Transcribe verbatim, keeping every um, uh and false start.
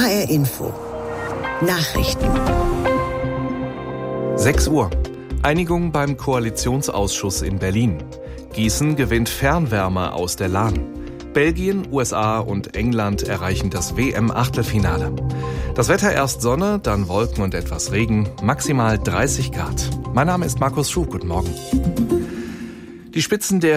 H R Info. Nachrichten. sechs Uhr. Einigung beim Koalitionsausschuss in Berlin. Gießen gewinnt Fernwärme aus der Lahn. Belgien, U S A und England erreichen das W M-Achtelfinale. Das Wetter erst Sonne, dann Wolken und etwas Regen, maximal dreißig Grad. Mein Name ist Markus Schuh, guten Morgen. Die Spitzen der